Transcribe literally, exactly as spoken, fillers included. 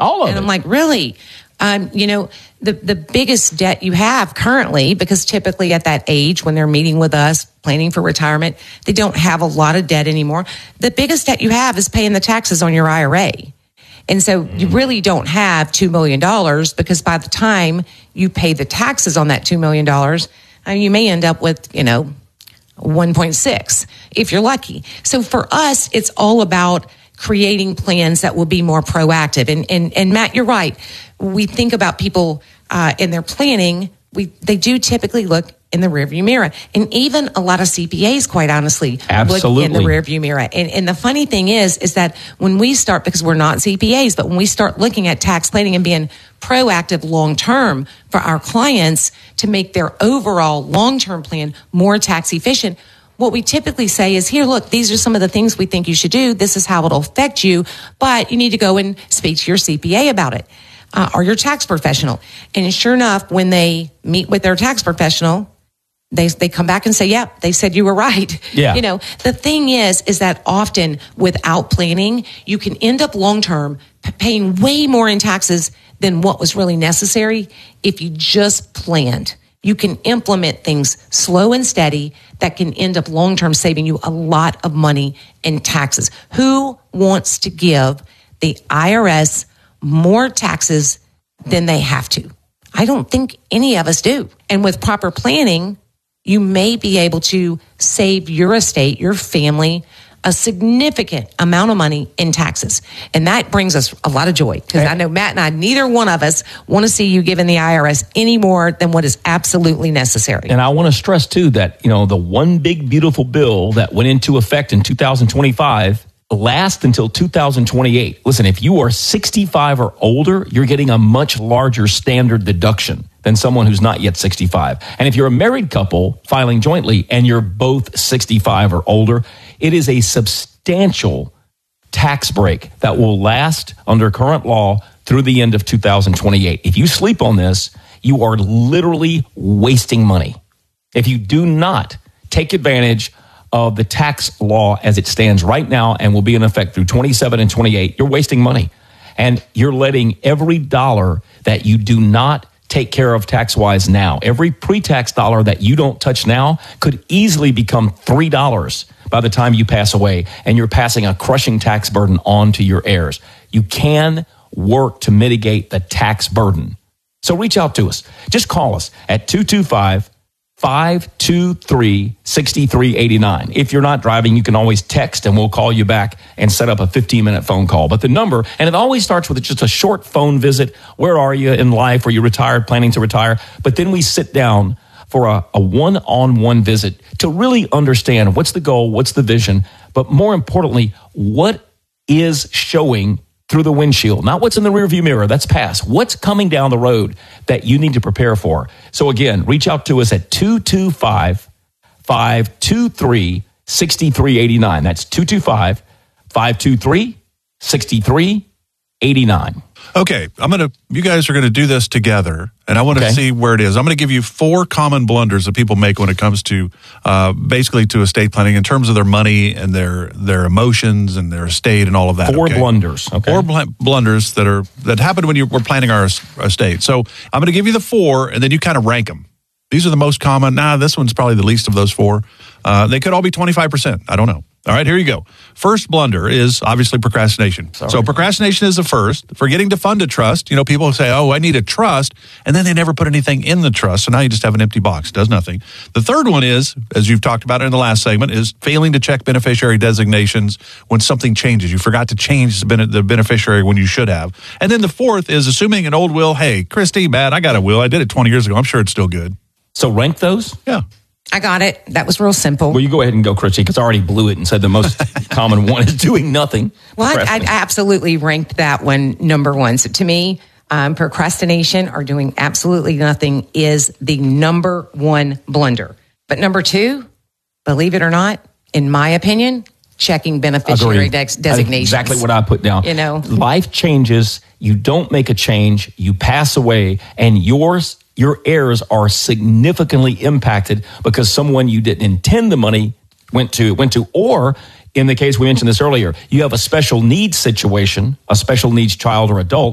All of and it. I'm like, really? Um, you know, the, the biggest debt you have currently, because typically at that age when they're meeting with us, planning for retirement, they don't have a lot of debt anymore. The biggest debt you have is paying the taxes on your I R A. And so you really don't have two million dollars, because by the time you pay the taxes on that two million dollars, uh, you may end up with, you know, one point six if you're lucky. So for us, it's all about creating plans that will be more proactive. And, and, and Matt, you're right. We think about people uh, in their planning. We, they do typically look in the rearview mirror. And even a lot of C P As, quite honestly, Absolutely. look in the rearview mirror. And, and the funny thing is, is that when we start, because we're not C P As, but when we start looking at tax planning and being proactive long-term for our clients to make their overall long-term plan more tax efficient, what we typically say is, here, look, these are some of the things we think you should do. This is how it'll affect you, but you need to go and speak to your C P A about it, uh, or your tax professional. And sure enough, when they meet with their tax professional, they they come back and say, yeah, they said you were right. Yeah. You know, the thing is, is that often without planning, you can end up long-term p- paying way more in taxes than what was really necessary if you just planned. You can implement things slow and steady that can end up long-term saving you a lot of money in taxes. Who wants to give the I R S more taxes than they have to? I don't think any of us do. And with proper planning, you may be able to save your estate, your family, a significant amount of money in taxes. And that brings us a lot of joy, because I know Matt and I, neither one of us want to see you giving the I R S any more than what is absolutely necessary. And I want to stress, too, that, you know, the one big, beautiful bill that went into effect in two thousand twenty-five lasts until two thousand twenty-eight. Listen, if you are sixty-five or older, you're getting a much larger standard deduction than someone who's not yet sixty-five. And if you're a married couple filing jointly and you're both sixty-five or older, it is a substantial tax break that will last under current law through the end of two thousand twenty-eight. If you sleep on this, you are literally wasting money. If you do not take advantage of the tax law as it stands right now and will be in effect through twenty-seven and twenty-eight, you're wasting money. And you're letting every dollar that you do not take care of tax-wise now, every pre-tax dollar that you don't touch now could easily become three dollars by the time you pass away, and you're passing a crushing tax burden on to your heirs. You can work to mitigate the tax burden. So reach out to us. Just call us at two two five, five two three, six three eight nine. If you're not driving, you can always text and we'll call you back and set up a fifteen-minute phone call. But the number, and it always starts with just a short phone visit. Where are you in life? Are you retired, planning to retire? But then we sit down for a, a one-on-one visit to really understand what's the goal, what's the vision, but more importantly, what is showing through the windshield, not what's in the rearview mirror. That's past. What's coming down the road that you need to prepare for? So again, reach out to us at two two five, five two three, six three eight nine. That's two two five, five two three, six three eight nine. Okay, I'm gonna. You guys are gonna do this together, and I want to Okay. see where it is. I'm gonna give you four common blunders that people make when it comes to, uh, basically to estate planning in terms of their money and their their emotions and their estate and all of that. Four okay? blunders. Okay. Four bl- blunders that are that happen when you we're planning our es- estate. So I'm gonna give you the four, and then you kind of rank them. These are the most common. Nah, this one's probably the least of those four. Uh, they could all be twenty-five percent. I don't know. All right, here you go. First blunder is obviously procrastination. Sorry. So procrastination is the first. Forgetting to fund a trust. You know, people say, oh, I need a trust, and then they never put anything in the trust, so now you just have an empty box. Does nothing. The third one is, as you've talked about in the last segment, is failing to check beneficiary designations when something changes. You forgot to change the, bene- the beneficiary when you should have. And then the fourth is assuming an old will. Hey, Christy, Matt, I got a will. I did it twenty years ago. I'm sure it's still good. So rank those? Yeah. I got it. That was real simple. Well, you go ahead and go, Christy, because I already blew it and said the most common one is doing nothing. Well, I, I Procrastinate. absolutely ranked that one number one. So to me, um, procrastination or doing absolutely nothing is the number one blunder. But number two, believe it or not, in my opinion, checking beneficiary Agreed. dex- That's designations. exactly what I put down. You know, Life changes. You don't make a change. You pass away, and yours, your heirs are significantly impacted because someone you didn't intend the money went to, went to, or in the case we mentioned this earlier, you have a special needs situation, a special needs child or adult,